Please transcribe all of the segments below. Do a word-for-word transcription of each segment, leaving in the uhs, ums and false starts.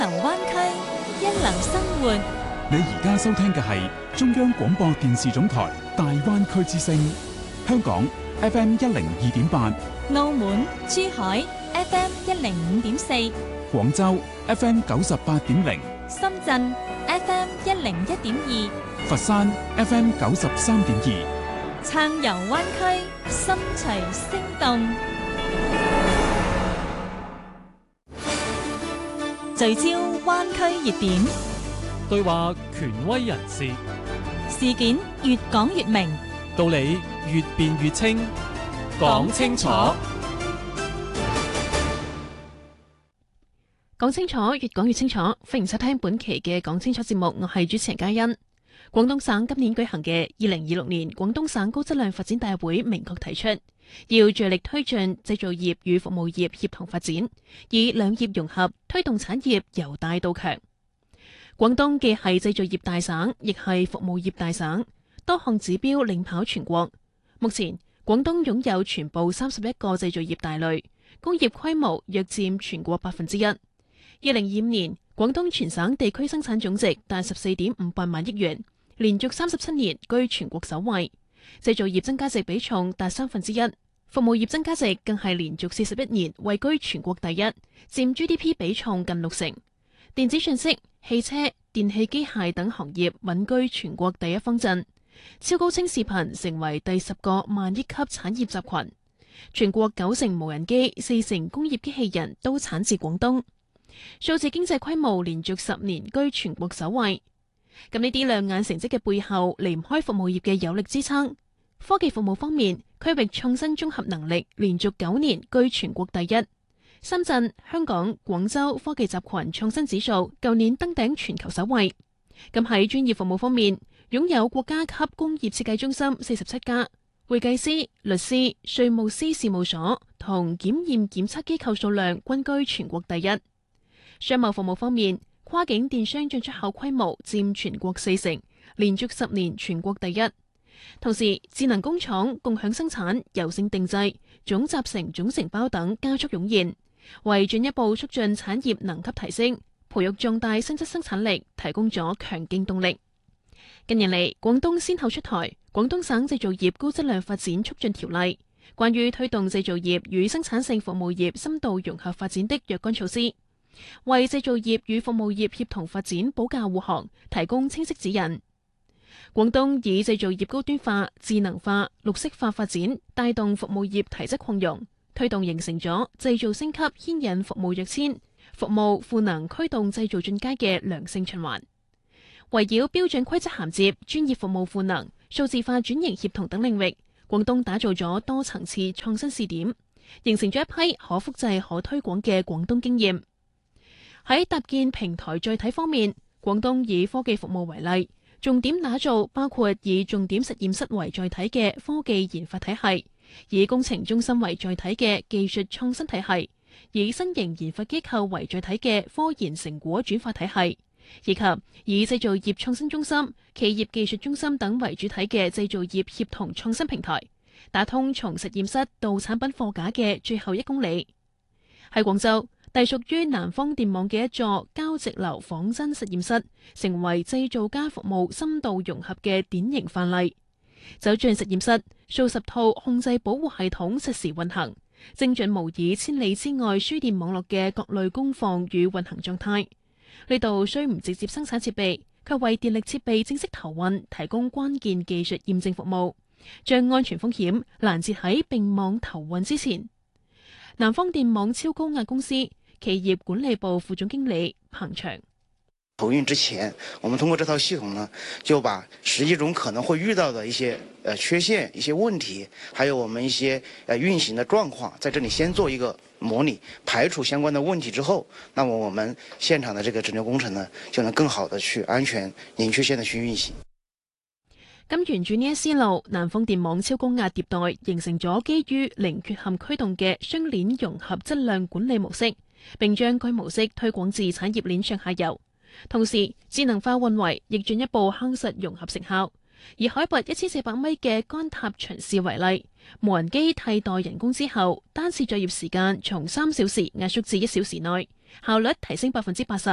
流灣區，一流生活。 你而家收聽嘅係中央廣播電視總台大灣區之聲，香港 F M 一零二點八， 澳門、珠海 F M 一零五點四， 廣州 F M 九十八點零， 深圳 F M 一零一點二， 佛山 F M 九十三點二， 暢遊灣區，心隨聲動。聚焦灣區熱點， 對話權威人士， 事件越講越明， 道理越辯越清，講清楚， 講清楚，越講越清楚。歡迎收聽本期嘅講清楚節目，我係主持人嘉欣。廣東省今年舉行嘅二零二六年廣東省高質量發展大會明確提出，要着力推進製造業與服務業協同發展，以兩業融合推動產業由大到強。廣東既係製造業大省，亦係服務業大省，多項指標領跑全國。目前，廣東擁有全部三十一個製造業大類，工業規模約佔全國百分之一。二零二五年，廣東全省地區生產總值達十四點五百萬億元，連續三十七年居全國首位。製造業增加值比重達三分之一，服務業增加值更係連續四十一年位居全國第一，佔 G D P 比重近六成。電子信息、汽車、電氣機械等行業穩居全國第一方陣。超高清視頻成為第十個萬億級產業集群。全國九成無人機、四成工業機器人都產自廣東。數字經濟規模連續十年居全國首位。咁呢啲亮眼成績嘅背後，離唔開服務業嘅有力支撐。科技服務方面，區域創新綜合能力連續九年居全國第一。深圳、香港、廣州科技集群創新指數舊年登頂全球首位。咁喺專業服務方面，擁有國家級工業設計中心四十七家，會計師、律師、稅務師事務所同檢驗檢測機構數量均居全國第一。商貿服務方面，跨境電商進出口規模佔全國四成，連續十年全國第一。同時，智能工廠、共享生產、柔性定製、總集成、總承包等加速湧現，為進一步促進產業能級提升、培育壯大新質生產力提供咗強勁動力。近年嚟，廣東先後出台《廣東省製造業高質量發展促進條例》，關於推動製造業與生產性服務業深度融合發展的若干措施，為製造業與服務業協同發展保駕護航提供清晰指引。廣東以製造業高端化、智能化、綠色化發展，帶動服務業體質擴容，推動形成咗製造升級牽引服務躍遷、服務賦能驅動製造進階嘅良性循環。圍繞標準規則銜接、專業服務賦能、數字化轉型協同等領域，廣東打造咗多層次創新試點，形成咗一批可複製、可推廣嘅廣東經驗。喺搭建平台載體方面，廣東以科技服務為例，重點打造包括以重點實驗室為載體嘅科技研發體系，以工程中心為載體嘅技術創新體系，以新型研發機構為載體嘅科研成果轉化體系，以及以製造業創新中心、企業技術中心等為主體嘅製造業協同創新平台，打通從實驗室到產品貨架嘅最後一公里。喺廣州，隸屬於南方電網嘅一座交直流仿真實驗室，成為製造加服務深度融合嘅典型範例。走進實驗室，數十套控制保護系統實時運行，精準模擬千里之外輸電網絡嘅各類功放與運行狀態。呢度雖唔直接生產設備，卻為電力設備正式投運提供關鍵技術驗證服務，將安全風險攔截喺並網投運之前。南方電網超高壓公司企業管理部副總經理彭翔： 投運之前，我們通過這套系統呢，就把實際中可能會遇到的一些呃缺陷、一些問題，還有我們一些呃運行的狀況，在這裡先做一個模擬，排除相關的問題之後，那麼我們現場的這個整流工程呢，就能更好的去安全、零缺陷的去運行。 咁沿住呢一思路，南方電網超高壓迭代形成咗基於零缺陷驅動嘅雙鏈融合質量管理模式，並將該模式推廣至產業鏈上下游。同時，智能化運維亦進一步夯實融合成效。以海拔一千四百米嘅乾塔巡視為例，無人機替代人工之後，單次作業時間從三小時壓縮至一小時內，效率提升百分之八十。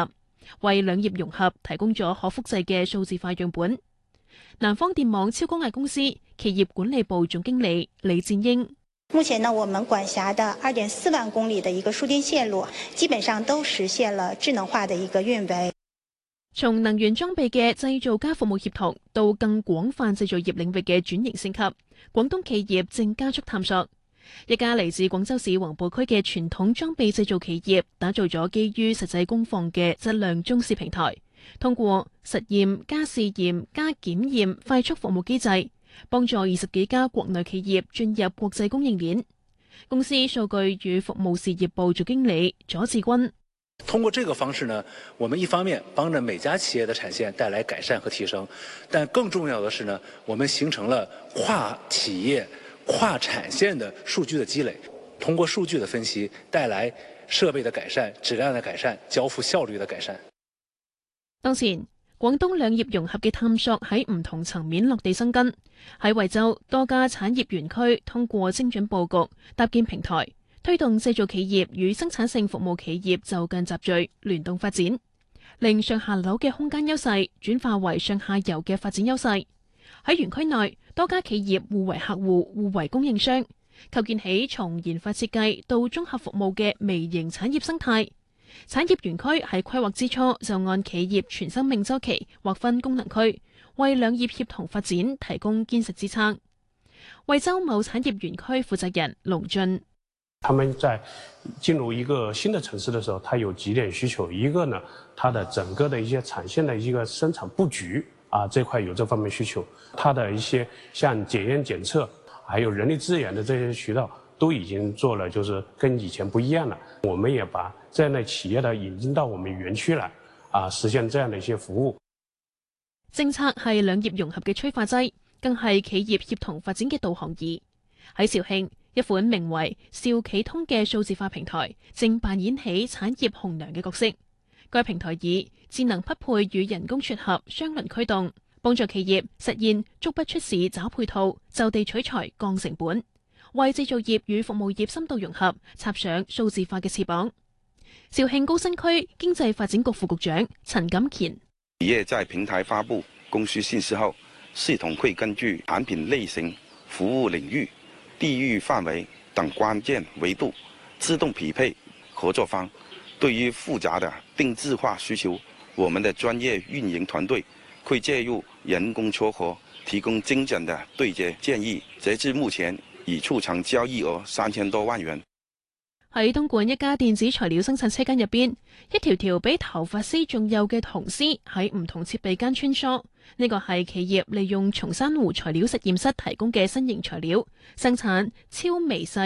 為兩業融合提供咗可複製嘅數字化樣本。南方電網超高壓公司企業管理部總經理李戰英： 目前呢，我們管轄的二點四萬公里的一個輸電線路，基本上都實現了智能化的一個運維。 從能源裝備嘅製造加服務協同到更廣泛製造業領域嘅轉型升級，廣東企業正加速探索。一家嚟自廣州市黃埔區嘅傳統裝備製造企業，打造咗基於實際工況嘅質量中試平台，通過實驗加試驗加檢驗快速服務機制，幫助二十幾家國內企業進入國際供應鏈。公司數據與服務事業部總經理左志軍： 通過這個方式呢，我們一方面幫着每家企業的產線帶來改善和提升，但更重要的是呢，我們形成了跨企業、跨產線的數據的積累，通過數據的分析帶來設備的改善、質量的改善、交付效率的改善。 當前廣東兩業融合嘅探索喺唔同層面落地生根。喺惠州多家產業園區通過精準佈局、搭建平台，推動製造企業與生產性服務企業就近集聚、聯動發展，令上下樓嘅空間優勢轉化為上下游嘅發展優勢。喺園區內，多家企業互為客戶、互為供應商，構建起從研發設計到綜合服務嘅微型產業生態。產業園區喺規劃之初就按企業全生命週期劃分功能區，為兩業協同發展提供堅實支撐。惠州某產業園區負責人龍俊： 他們在進入一個新的城市的時候，它有幾點需求，一個呢，它的整個的一些產線的一個生產佈局啊，這塊有這方面需求，它的一些像檢驗檢測，還有人力資源的這些渠道，都已經做了，就是跟以前不一樣了。我們也把這樣的企業呢引進到我們園區來，啊，實現這樣的一些服務。 政策係兩業融合嘅催化劑，更係企業協同發展嘅導航儀。喺肇慶，一款名為兆企通嘅數字化平台正扮演起產業紅娘嘅角色。該平台以智能匹配與人工撮合雙輪驅動，幫助企業實現足不出市找配套，就地取材降成本，為製造業與服務業深度融合插上數字化嘅翅膀。肇慶高新區經濟發展局副局長陳錦乾： 企業在平台發布供需信息後，系統會根據產品類型、服務領域、地域範圍等關鍵維度，自動匹配合作方。對於複雜的定制化需求，我們的專業運營團隊會介入人工撮合，提供精準的對接建議。截至目前，已促成交易額三千多萬元。 喺東莞一家電子材料生產車間入邊，一條條比頭髮絲仲幼嘅銅絲喺唔同設備間穿梭。呢個係企業利用松山湖材料實驗室提供嘅新型材料，生產超微細